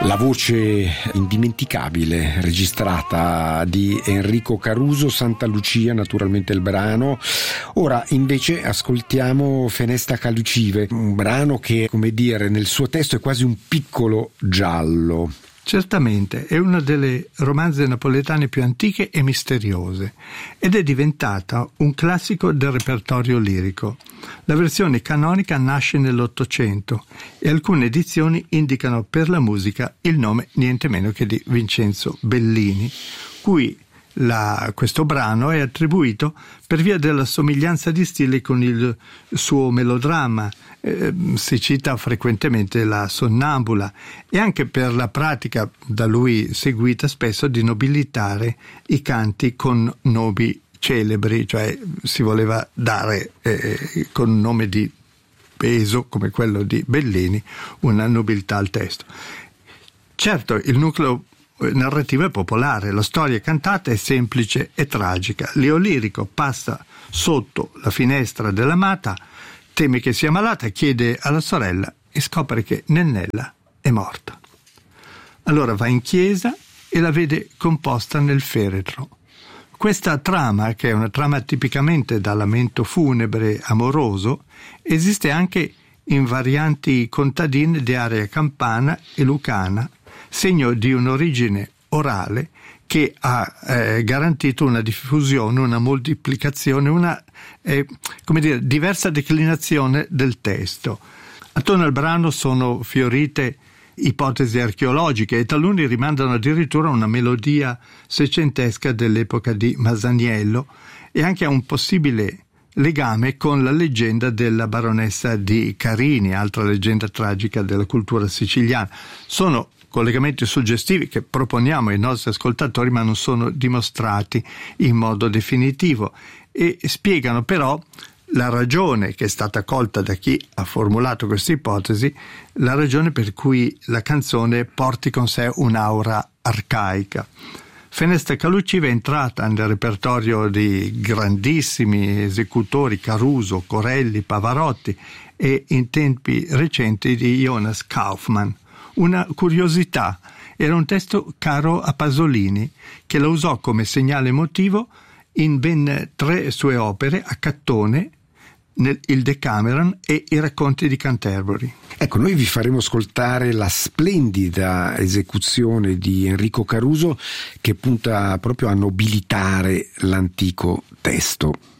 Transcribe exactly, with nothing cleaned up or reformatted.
La voce indimenticabile registrata di Enrico Caruso, Santa Lucia, naturalmente il brano. Ora invece ascoltiamo Fenesta Calucive, un brano che, come dire, nel suo testo è quasi un piccolo giallo. Certamente, è una delle romanze napoletane più antiche e misteriose ed è diventata un classico del repertorio lirico. La versione canonica nasce nell'Ottocento e alcune edizioni indicano per la musica il nome niente meno che di Vincenzo Bellini, cui La, questo brano è attribuito per via della somiglianza di stile con il suo melodramma. Eh, si cita frequentemente la Sonnambula e anche per la pratica da lui seguita spesso di nobilitare i canti con nomi celebri, cioè si voleva dare eh, con un nome di peso come quello di Bellini una nobiltà al testo. Certo, il nucleo narrativa è popolare, la storia cantata è semplice e tragica. Leo Lirico passa sotto la finestra dell'amata, teme che sia malata, chiede alla sorella e scopre che Nennella è morta. Allora va in chiesa e la vede composta nel feretro. Questa trama, che è una trama tipicamente da lamento funebre amoroso, esiste anche in varianti contadine di area campana e lucana, segno di un'origine orale che ha eh, garantito una diffusione, una moltiplicazione, una eh, come dire, diversa declinazione del testo. Attorno al brano sono fiorite ipotesi archeologiche e taluni rimandano addirittura a una melodia seicentesca dell'epoca di Masaniello e anche a un possibile legame con la leggenda della baronessa di Carini, altra leggenda tragica della cultura siciliana. Sono collegamenti suggestivi che proponiamo ai nostri ascoltatori, ma non sono dimostrati in modo definitivo e spiegano però la ragione che è stata colta da chi ha formulato questa ipotesi, la ragione per cui la canzone porti con sé un'aura arcaica. Fenesta Calucive è entrata nel repertorio di grandissimi esecutori, Caruso, Corelli, Pavarotti e in tempi recenti di Jonas Kaufmann. Una curiosità, era un testo caro a Pasolini, che lo usò come segnale emotivo in ben tre sue opere, a Cattone, nel, il Decameron e i racconti di Canterbury. Ecco, noi vi faremo ascoltare la splendida esecuzione di Enrico Caruso che punta proprio a nobilitare l'antico testo.